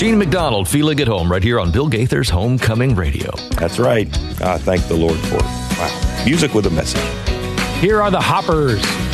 Gene McDonald, Feeling at Home, right here on Bill Gaither's Homecoming Radio. That's right. Thank the Lord for it. Wow. Music with a message. Here are the Hoppers.